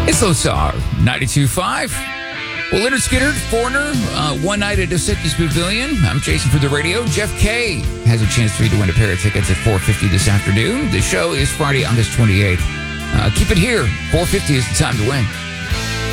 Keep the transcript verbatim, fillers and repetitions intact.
It's Losar, ninety-two point five. Well, Leonard Skinner, Foreigner, uh, one night at Dosecki's Pavilion. I'm Jason for the radio. Jeff K has a chance for you to win a pair of tickets at four fifty this afternoon. The show is Friday, August twenty-eighth. Uh, keep it here. four fifty is the time to win.